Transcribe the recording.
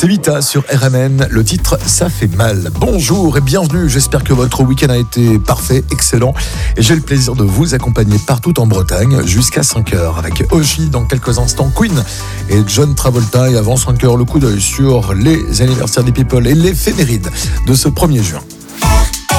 C'est Vita sur RMN, le titre Ça fait mal. Bonjour et bienvenue, j'espère que votre week-end a été parfait, excellent. Et j'ai le plaisir de vous accompagner partout en Bretagne jusqu'à 5h avec Oshi dans quelques instants, Queen et John Travolta. Et avant 5h, le coup d'œil sur les anniversaires des people et l'éphéméride de ce 1er juin.